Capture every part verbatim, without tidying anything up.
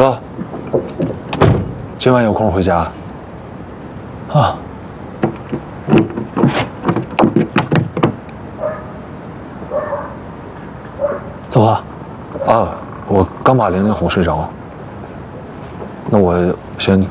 哥，今晚有空回家。 啊。走啊！ 啊，我刚把玲玲哄睡着。那我先。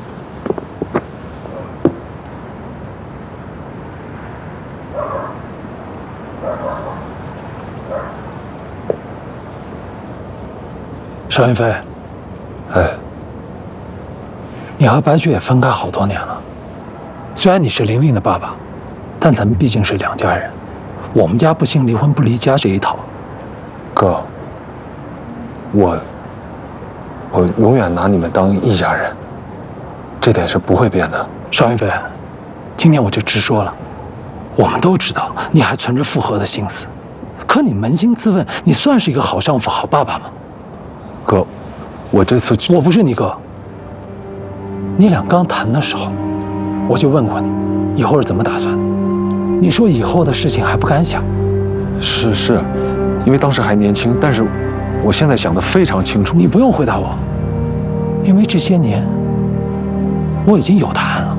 邵云飞， 哎， 你和白菊也分开好多年了。虽然你是玲玲的爸爸，但咱们毕竟是两家人。我们家不兴离婚不离家这一套。 哥，我我永远拿你们当一家人，这点是不会变的。 邵云飞，今天我就直说了，我们都知道你还存着复合的心思，可你扪心自问，你算是一个好丈夫、好爸爸吗？ 哥，我这次我不是你哥。你俩刚谈的时候，我就问过你，以后是怎么打算的？你说以后的事情还不敢想。 是是，因为当时还年轻，但是我现在想得非常清楚。 你不用回答我，因为这些年我已经有答案了。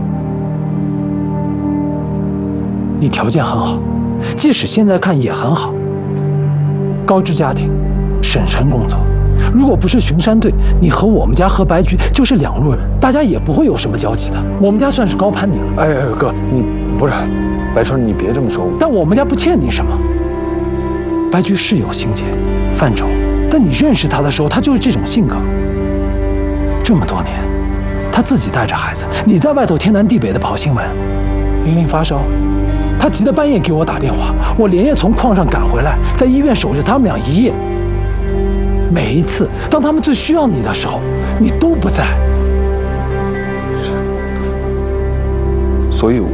你条件很好，即使现在看也很好，高知家庭，省城工作。 如果不是巡山队，你和我们家和白菊就是两路人，大家也不会有什么交集的。我们家算是高攀你了。 哎哎，哥，你不是白春，你别这么说。 但我们家不欠你什么。白菊是有心结、犯愁，但你认识她的时候，她就是这种性格。这么多年，她自己带着孩子，你在外头天南地北的跑新闻。玲玲发烧，她急得半夜给我打电话，我连夜从矿上赶回来，在医院守着他们俩一夜。 每一次，当他们最需要你的时候，你都不在。 是，所以，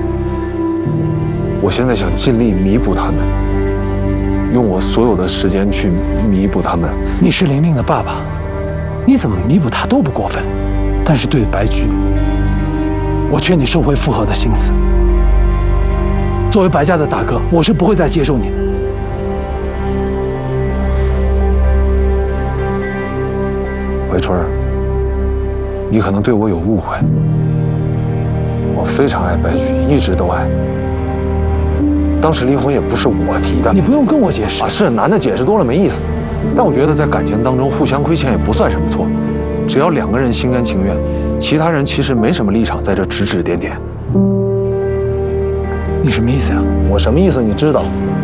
我现在想尽力弥补他们，用我所有的时间去弥补他们。 你是玲玲的爸爸，你怎么弥补他都不过分。但是对于白菊，我劝你收回复合的心思。作为白家的大哥，我是不会再接受你的。 回春儿，你可能对我有误会。我非常爱白菊，一直都爱。当时离婚也不是我提的， 你不用跟我解释啊。是男的解释多了没意思。但我觉得在感情当中互相亏欠也不算什么错，只要两个人心甘情愿，其他人其实没什么立场在这指指点点。 你什么意思呀？ 我什么意思你知道？